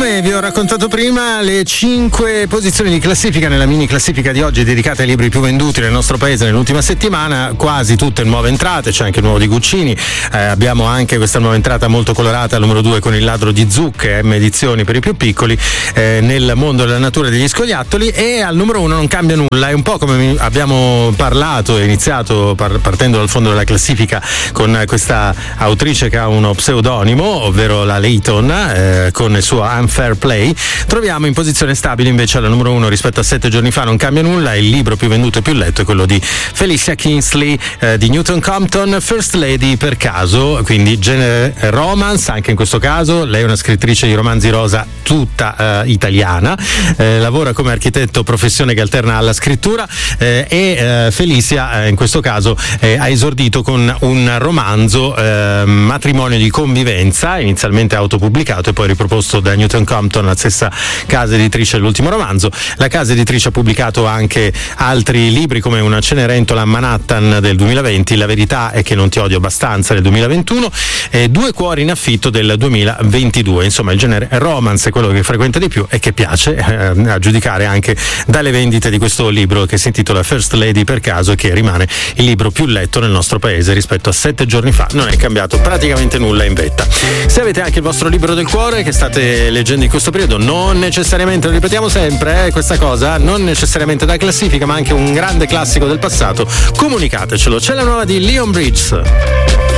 Come vi ho raccontato prima, le 5 posizioni di classifica nella mini classifica di oggi dedicate ai libri più venduti nel nostro paese nell'ultima settimana, quasi tutte nuove entrate, c'è anche il nuovo di Guccini, abbiamo anche questa nuova entrata molto colorata al numero 2 con Il ladro di Zucche, M edizioni per i più piccoli, nel mondo della natura degli scoiattoli, e al numero 1 non cambia nulla, è un po' come abbiamo parlato e iniziato partendo dal fondo della classifica con questa autrice che ha uno pseudonimo, ovvero la Layton, con il suo Unfair Play. Troviamo in posizione stabile invece alla numero 1 rispetto a 7 giorni fa, non cambia nulla, il libro più venduto e più letto è quello di Felicia Kingsley, di Newton Compton, First Lady per caso, quindi genere romance anche in questo caso. Lei è una scrittrice di romanzi rosa tutta italiana, lavora come architetto, professione che alterna alla scrittura, e Felicia in questo caso ha esordito con un romanzo, Matrimonio di convivenza, inizialmente autopubblicato e poi riproposto da Newton Compton, la stessa casa editrice dell'ultimo romanzo. La casa editrice ha pubblicato anche altri libri come Una Cenerentola a Manhattan del 2020, La verità è che non ti odio abbastanza del 2021 e Due cuori in affitto del 2022. Insomma, il genere romance è quello che frequenta di più e che piace, a giudicare anche dalle vendite di questo libro che si intitola First Lady per caso e che rimane il libro più letto nel nostro paese rispetto a 7 giorni fa. Non è cambiato praticamente nulla in vetta. Se avete anche il vostro libro del cuore che state leggendo in questo periodo, non necessariamente, lo ripetiamo sempre, questa cosa, non necessariamente da classifica ma anche un grande classico del passato, comunicatecelo. C'è la nuova di Leon Bridges.